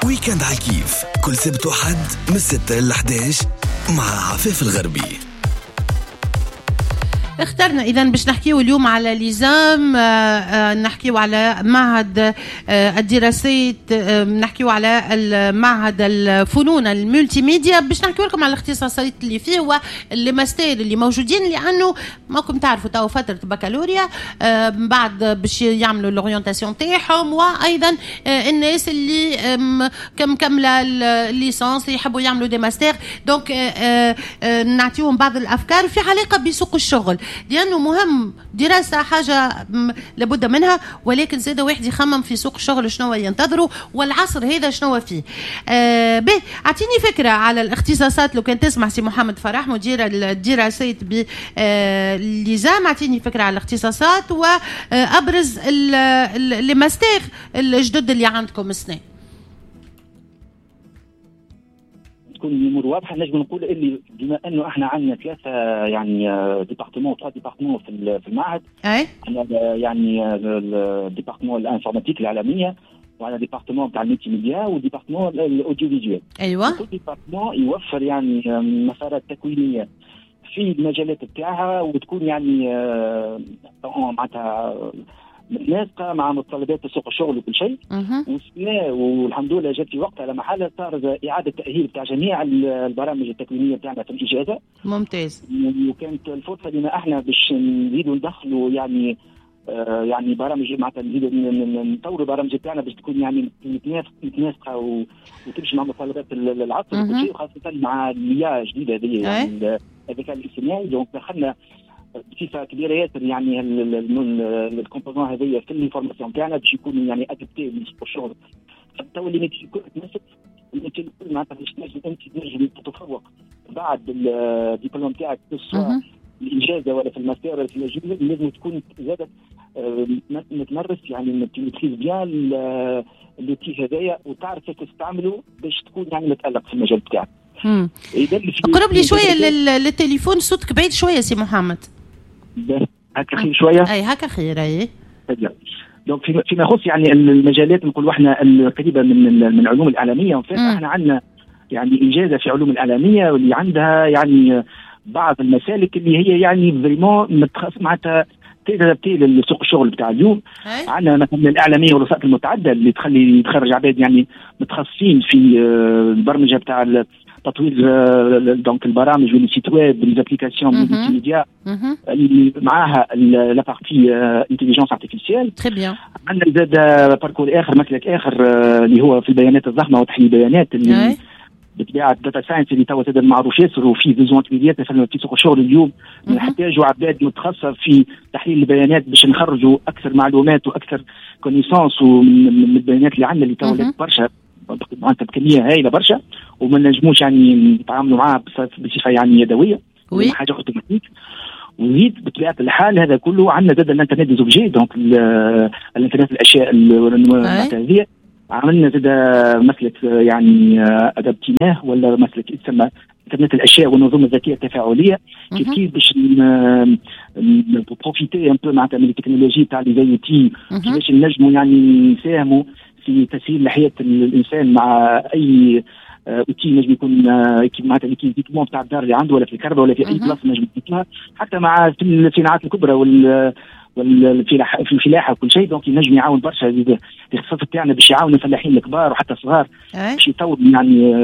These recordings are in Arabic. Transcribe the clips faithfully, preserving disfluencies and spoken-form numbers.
ويكند على الكيف كل سبت وحد من ستة إلى إحدى عشر مع عفاف الغربي. اخترنا إذا باش نحكيو اليوم على لزام، نحكيو على معهد الدراسات، نحكيو على المعهد الفنون الملتي ميديا، باش نحكيو لكم على الاختصاصات اللي فيه والماستير اللي موجودين، لأنه ماكم تعرفوا تو فترة بكالوريا، بعد باش يعملوا الاورينتاسيون تاعهم، وأيضا الناس اللي كم كملة الليسانس يحبوا يعملوا دي ماستير. دونك نعطيهم بعض الأفكار في علاقة بسوق الشغل، لأنه مهم دراسة حاجة لابد منها، ولكن زاد واحد يخمم في سوق الشغل شنو ينتظروا والعصر هذا شنو فيه. آه به أعطيني فكرة على الاختصاصات، لو كان تسمع سي محمد فرح مدير الدراسات باللزام، أعطيني فكرة على الاختصاصات وأبرز الماستير الجدد اللي عندكم السنة. تكون الامور واضحه. نجم نقول اللي بما انه احنا عندنا ثلاثه يعني ديبارتمون ثلاث ديبارتمون في في المعهد. اي يعني الديبارتمون الانفورماتيك العالميه، وعلى ديبارتمون تاع الميتي ميديا، وديبارتمون الاوديو فيجوال. ايوه كل ديبارتمون يوفر يعني مسارات تكوينيه في المجالات بتاعها، وتكون يعني معناتها متناسقه مع متطلبات سوق الشغل وكل شيء. والحمد لله جات في وقتها لما حاله صار اعاده تاهيل بتاع جميع البرامج التكوينيه بتاعنا في الاجازه. ممتاز. وكانت الفرصه لنا احنا باش نزيدوا ندخلوا يعني آه يعني برامج معناتها نزيدوا نطوروا البرامج بتاعنا باش تكون يعني متناسقه وتمشي مع متطلبات العصر وكل شيء، خاصه مع المياه الجديده هذه يعني الذكاء الاصطناعي. دونك دخلنا بصفه كبيره ياسر يعني الكومبوزون هذيا في الانفورماسيون تاعنا باش يكونوا يعني ادابتي لسوق الشغل. تو اللي يكون تناسب اللي معناتها باش تنجم انت تنجم تتفوق بعد الدبلوم تاعك سواء الاجازه ولا في الماستر ولا في الاجازه، لازم تكون زادت متمرس يعني متميز بيان اللوتي هذايا وتعرف كيف تستعمله باش تكون يعني متالق في المجال بتاعك. قرب لي شويه للتليفون، صوتك بعيد شويه سي محمد. هكا خير شويه. اي هكا خير. اي دونك فيما فيما يخص يعني المجالات نقولوا احنا القريبه من من العلوم الاعلاميه، وفي احنا عندنا يعني اجازه في علوم الاعلاميه واللي عندها يعني بعض المسالك اللي هي يعني فريمون متخصص معناتها تادابتي لسوق الشغل بتاع اليوم. عندنا مثلا الاعلاميه والوسائط المتعدده اللي تخلي تخرج عباد يعني متخصصين في البرمجه بتاع تطوير دونك البرامج والسيت ويب والابليكاسيون ملتي ميديا اللي معاها لا بارتي انتليجنس ارتيفيسيال. تري بيان. عندنا زاد باركور اخر مسلك اخر اللي هو في البيانات الضخمه وتحليل البيانات اللي بطبيعه الداتا ساينس اللي توا زاد معروف ياسر وفي فيزوان كبيرات في سوق الشغل اليوم. نحتاجوا عباد متخصصه في تحليل البيانات باش نخرجوا اكثر معلومات واكثر كونيسانس من البيانات اللي عندنا اللي توا برشا معناتها بكميه هائله برشا، وما نجموش يعني نتعاملوا معها بصفه يعني يدويه وي حاجه اوتوماتيك. وزيد بطبيعه الحال هذا كله عندنا زاد الانترنت دي زوبجي، دونك الانترنت الاشياء هذه عملنا زاد مسلك يعني ادابتيناه ولا مسلك يسمى انترنت الاشياء والنظم الذكيه التفاعليه. كيف كيف باش نبروفيتي ان بو معناتها من التكنولوجيا تاع لي زي تي، كيفاش نجموا يعني نساهموا في تسهيل لحياه الانسان مع اي اوتي نجم يكون معناتها الكيزيكمون بتاع الدار اللي عنده ولا في الكهرباء ولا في اي بلاصه نجم يكونها، حتى مع في الصناعات الكبرى وال والفلاحه في الفلاحه وكل شيء. دونك ينجم يعاون برشا الاختصاص تاعنا باش يعاون الفلاحين الكبار وحتى الصغار باش يطوروا يعني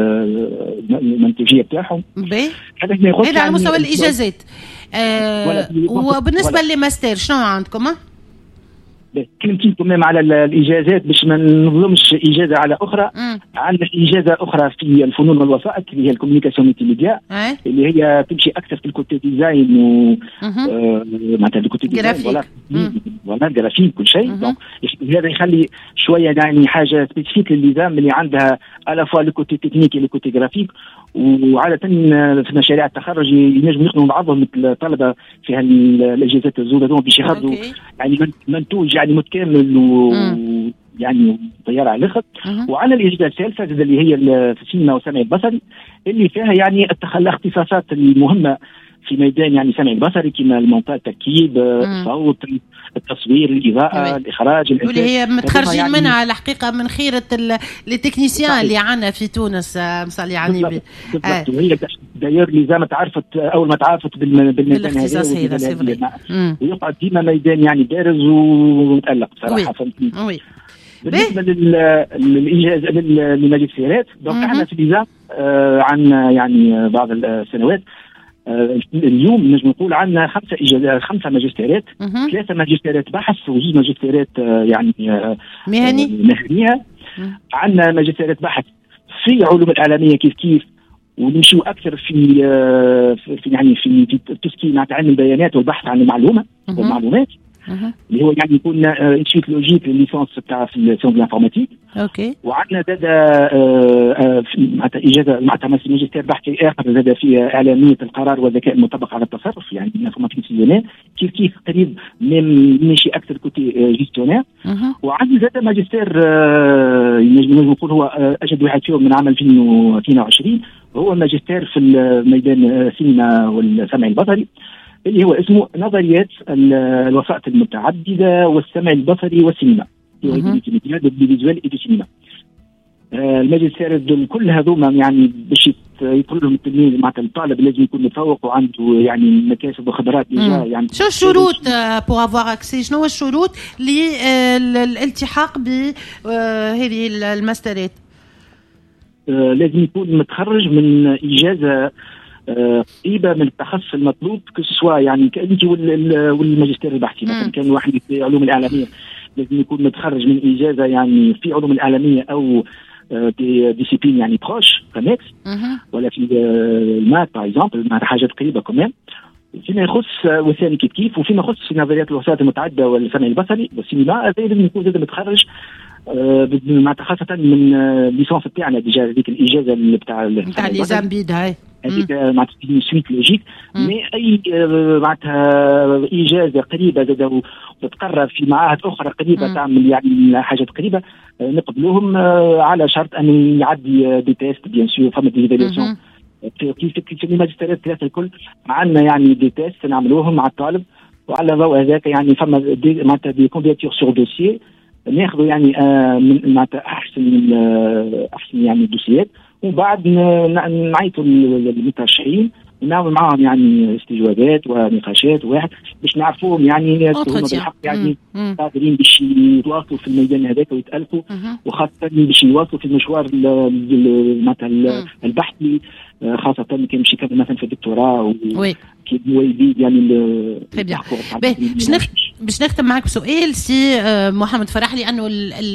المنتجيه بتاعهم. هذا على مستوى الاجازات. آه وبالنسبه للماستر شنو عندكم؟ كلمتين كمان على الاجازات باش ما نظلمش اجازه على اخرى. عندنا اجازه اخرى في الفنون والوسائط اللي هي الكوميونيكاسيون ملتي ميديا اللي هي تمشي اكثر في الكوتي ديزاين و معناتها الكوتي ديزاين ولا ولا جرافيك كل شيء. دونك هذا يخلي شويه يعني حاجه سبيسيفيك للنظام اللي عندها على فوا الكوتي تكنيكي والكوتي جرافيك. وعاده في مشاريع التخرج ينجموا يخدموا بعضهم مثل الطلبه في هالاجازات الزوده باش ياخذوا يعني منتوج يعني متكامل ويعني طياره على الاخر. وعلى الاجازه الثالثه اللي هي في السينما والسمع البصري اللي فيها يعني الاختصاصات المهمه في ميدان يعني سمع البصري كما المونتاج، التركيب، الصوت، التصوير، الاضاءه، الاخراج، واللي هي متخرجين يعني منها الحقيقه من خيره التكنيسيان اللي عندنا في تونس. مصلي على النبي. بالضبط. وهي داير لازم تعرفت اول ما تعرفت بالميدان هذا، ويقعد ديما ميدان يعني بارز ومتالق بصراحه. فهمتني؟ بالنسبه للاجازه للماجستيرات، دونك احنا في ليزام آه عندنا يعني بعض السنوات آه اليوم نجم نقول عندنا خمسه اجازات، خمسه ماجستيرات، ثلاثه ماجستيرات بحث وزوج ماجستيرات آه يعني آه مهني مهنيه. عندنا ماجستيرات بحث في علوم الاعلاميه كيف كيف، ونمشيو اكثر في آه في يعني في في تسكي مع علم البيانات والبحث عن المعلومه والمعلومات اللي هو يعني يكون انشيت لوجيك الليسانس بتاع في السيونس دو لانفورماتيك. اوكي. وعندنا زاد معناتها اجازه معناتها ماجستير بحثي اخر زاد في اعلاميه القرار والذكاء المطبق على التصرف، يعني انفورماتيك سيزونير كيف كيف قريب ماشي اكثر كوتي جيستيونير. وعندنا زاد ماجستير نجم نقول هو اجد واحد فيهم من عام ألفين واثنين وعشرين، هو ماجستير في ميدان السينما والسمع البصري اللي هو اسمه نظريات الوسائط المتعدده والسمع البصري والسينما، الفيزوال اي سينما. الماجستير كل هذوما يعني باش يدخل لهم التلميذ مع الطالب لازم يكون متفوق وعنده يعني مكاسب وخبرات. يعني شو الشروط بو افوار اكسي؟ شنو الشروط للالتحاق بهذه الماسترات؟ لازم يكون متخرج من اجازه قريبه من التخصص المطلوب كسوا، يعني كأنت والماجستير البحثي مثلا كان واحد في علوم الاعلاميه لازم يكون متخرج من اجازه يعني في علوم الاعلاميه او دي ديسيبلين يعني بروش كميكس، ولا في المات باغ اكزومبل مع حاجات قريبه كمان. فيما يخص وثاني كيف كيف، وفيما يخص نظريات الوسائط المتعدده والسمع البصري والسينما لازم يكون زاد متخرج مع خاصه من ليسونس تاعنا ديجا هذيك الاجازه اللي بتاع نتاع لي زامبيد هاي هذيك معناتها سويت لوجيك. مي اي معناتها اجازه قريبه زاد وتتقرر في معاهد اخرى قريبه تعمل يعني حاجات قريبه نقبلوهم على شرط ان يعدي دي تيست بيان سور. فما دي فالياسيون في في الماجستيرات الثلاثه الكل عندنا يعني دي تيست نعملوهم مع الطالب، وعلى ضوء هذاك يعني فما معناتها دي كوندياتور سور دوسيي ناخذوا يعني آه من معناتها احسن آه احسن يعني الدوسيات، وبعد نعيطوا للمترشحين ونعمل معاهم يعني استجوابات ونقاشات واحد باش نعرفوهم يعني هم بالحق يعني قادرين باش يتواصلوا في الميدان هذاك ويتألقوا، وخاصة باش يواصلوا في المشوار مثلا البحثي، خاصة كان باش يكمل مثلا في الدكتوراه كي يزيد يعني باش نختم معك بسؤال سي محمد فرح، لانه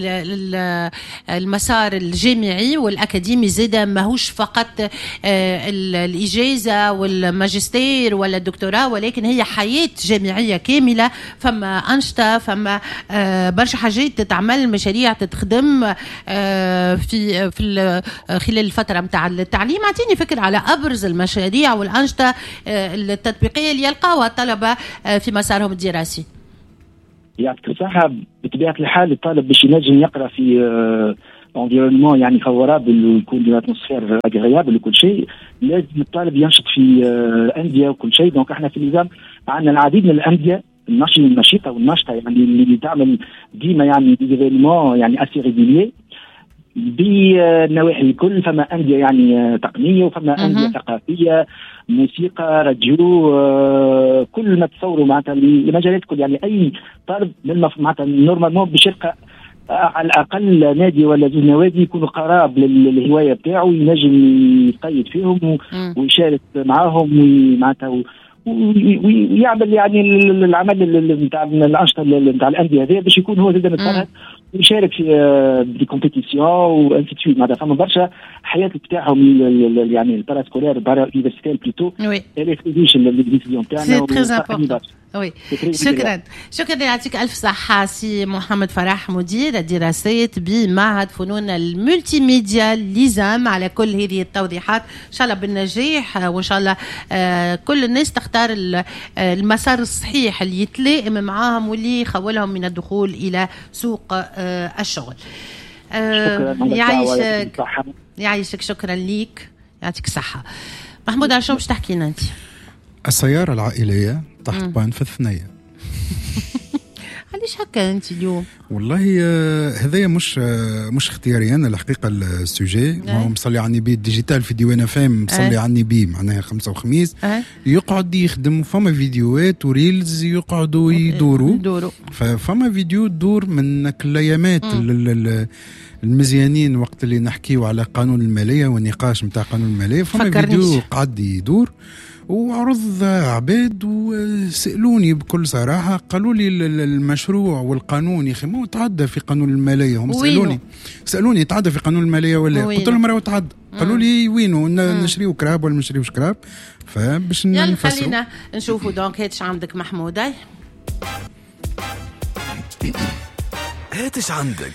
المسار الجامعي والاكاديمي زاد ماهوش فقط الاجازه والماجستير ولا الدكتوراه، ولكن هي حياه جامعيه كامله، فما انشطه، فما برشا حاجات تتعمل، مشاريع تتخدم في في خلال الفتره نتاع التعليم. اعطيني فكره على ابرز المشاريع والانشطه التطبيقيه اللي يلقاوها الطلبه في مسارهم الدراسي. يعطيك الصحة. بطبيعة الحال الطالب باش ينجم يقرأ في انفيرونمون يعني فورابل ويكون في اتموسفير اغريابل وكل شيء، لازم الطالب ينشط في انديه وكل شيء. دونك احنا في النظام عندنا العديد من الانديه النشيطه والنشطه يعني اللي تعمل ديما يعني دي ايفينمون يعني اسي ريغوليي بالنواحي الكل. فما انديه يعني تقنيه، وفما انديه ثقافيه، موسيقى، راديو، آه كل ما تصوروا معناتها المجالات كل. يعني اي طالب معناتها نورمالمون باش يلقى على الاقل نادي ولا زوج نوادي يكونوا قراب للهوايه بتاعه، ينجم يقيد فيهم ويشارك معاهم معناتها ويعمل يعني العمل نتاع الانشطه نتاع الانديه هذه باش يكون هو زاد متفرد ويشارك في دي كومبيتيسيون وانستيتيو. معناتها فما برشا حياه بتاعهم يعني الباراسكولير بارا يونيفرسيتير بلوتو اللي تفيديش الديسيزيون تاعنا. وي شكرا شكرا يعطيك الف صحه سي محمد فرح، مدير الدراسات بمعهد فنون الملتي ميديا ليزام، على كل هذه التوضيحات. ان شاء الله بالنجاح، وان شاء الله كل الناس تختار المسار الصحيح اللي يتلائم معاهم واللي يخولهم من الدخول الى سوق الشغل. يعيشك يعيشك شكرا ليك، يعطيك الصحه. محمود على شو باش تحكي لنا انت؟ السيارة العائلية تحت بان في الثنية. علاش هكا انت اليوم؟ والله هذايا مش مش اختياري انا الحقيقه السوجي، ما هو مصلي على النبي الديجيتال في ديوان فام مصلي على النبي معناها خمسة وخميس أه. يقعد يخدم فما فيديوهات وريلز يقعدوا يدوروا يدوروا فما فيديو تدور من الايامات المزيانين وقت اللي نحكيو على قانون الماليه والنقاش نتاع قانون الماليه، فما فيديو قاعد يدور وعرض عباد وسألوني بكل صراحة قالوا لي المشروع والقانون يا أخي ما تعدى في قانون المالية. هم سألوني سألوني تعدى في قانون المالية ولا قلت لهم راهو تعدى. قالوا لي وينو نشريو كراب ولا نشريوش كراب. فباش يلا خلينا نشوفوا دونك هاتش عندك محمود. اي هاتش عندك.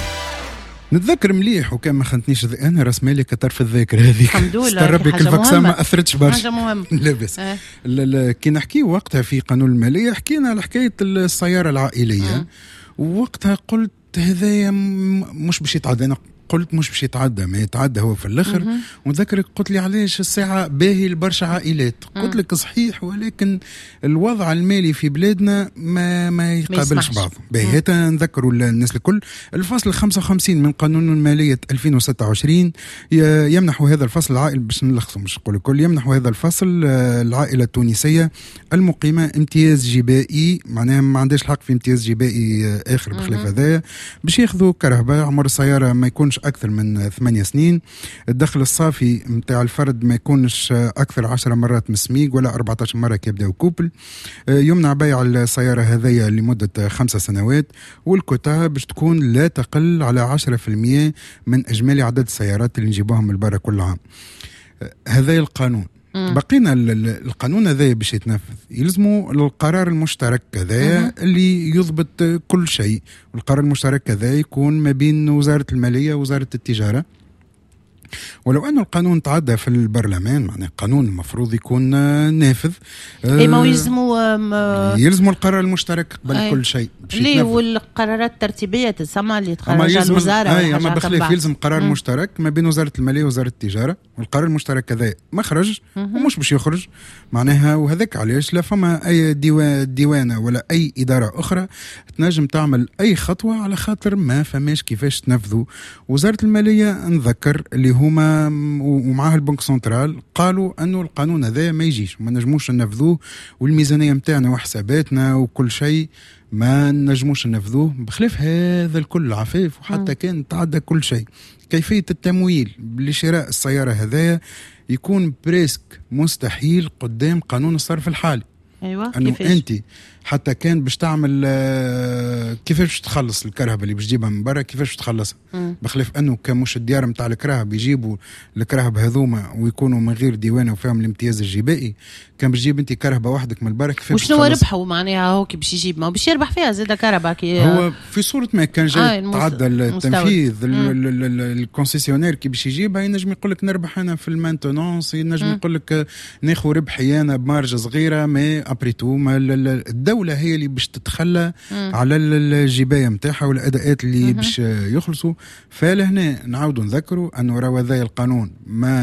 نتذكر مليح وكان ما خنتنيش انا راس مالي كطرف الذاكره هذيك الحمد لله استربك الفاكسان ما اثرتش برشا حاجه مهمه لاباس أه. كي نحكي وقتها في قانون الماليه حكينا على حكايه السياره العائليه أه. ووقتها قلت هذا مش باش يتعدى، انا قلت مش باش يتعدى ما يتعدى هو في الاخر. وذكرك قلت لي علاش الساعه باهي لبرشا عائلات، قلت لك صحيح ولكن الوضع المالي في بلادنا ما ما يقابلش بعضه. باهي هتا نذكروا الناس الكل الفصل خمسة وخمسين من قانون الماليه ألفين وستة وعشرين يمنح هذا الفصل العائل باش نلخصه مش نقول الكل يمنح هذا الفصل العائله التونسيه المقيمه امتياز جبائي، معناها ما عندهاش الحق في امتياز جبائي اخر بخلاف هذايا، باش ياخذوا كرهبه عمر السياره ما يكونش أكثر من ثمانية سنين، الدخل الصافي متاع الفرد ما يكونش أكثر عشر مرات مسميق ولا أربعة عشر مرة كيبداو كوبل، يمنع بيع السيارة هذية لمدة خمسة سنوات، والكوتا باش تكون لا تقل على عشرة في المية من إجمالي عدد السيارات اللي نجيبوهم من البرا كل عام. هذا القانون. بقينا القانون هذا باش يتنفذ يلزموا القرار المشترك هذا اللي يضبط كل شيء، والقرار المشترك هذا يكون ما بين وزارة المالية ووزارة التجارة. ولو أن القانون تعدى في البرلمان معناه القانون المفروض يكون نافذ إيه ما يلزموا يلزموا القرار المشترك قبل أي. كل شيء ليه والقرارات الترتيبية تسمى اللي تخرج الوزارة أي أما بخلاف يلزم قرار مم. مشترك ما بين وزارة المالية ووزارة التجارة، والقرار المشترك هذا مخرج ومش باش يخرج معناها. وهذاك علاش لا فما أي ديوان ديوانة ولا أي إدارة أخرى تنجم تعمل أي خطوة على خاطر ما فماش كيفاش تنفذوا. وزارة المالية نذكر اللي هما ومعاه البنك سنترال قالوا أنه القانون هذا ما يجيش وما نجموش ننفذوه، والميزانية متاعنا وحساباتنا وكل شيء ما نجموش ننفذوه بخلاف هذا الكل عفاف. وحتى كان تعدى كل شيء كيفية التمويل لشراء السيارة هذا يكون بريسك مستحيل قدام قانون الصرف الحالي. أيوة أنه أنت حتى كان باش تعمل كيفاش تخلص الكرهبة اللي باش تجيبها من برا كيفاش تخلصها، بخلاف أنه كمش الديار متاع الكرهب يجيبوا الكرهب هذوما ويكونوا من غير ديوانة وفيهم الامتياز الجبائي، كان باش تجيب أنت كرهبة وحدك من برا كيفاش تخلص. وشنو ربحوا معناها هو كي باش يجيب ما باش يربح فيها زيادة كرهبة كي هو في صورة ما كان جاي آه تعدى التنفيذ الكونسيسيونير كي باش يجيبها ينجم يقول لك نربح أنا في المانتونانس، ينجم يقول لك ناخذ ربحي أنا بمارجة صغيرة ما أبريتو ما الدولة هي اللي باش تتخلى مم. على الجباية متاعها والأداءات اللي مم. باش يخلصوا. فلهنا نعاودوا نذكروا أنه روا ذا القانون ما